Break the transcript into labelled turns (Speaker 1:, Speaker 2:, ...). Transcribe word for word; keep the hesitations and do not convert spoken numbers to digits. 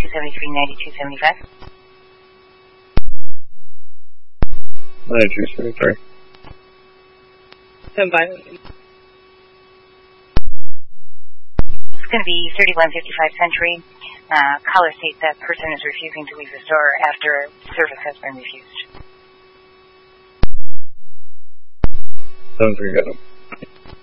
Speaker 1: two seventy-three, ninety-two seventy-five.
Speaker 2: ninety-two seventy-three.
Speaker 3: Stand by.
Speaker 1: It's going to be thirty-one fifty-five Century. Uh, caller state that person is refusing to leave the store after service has been refused.
Speaker 2: Sounds good.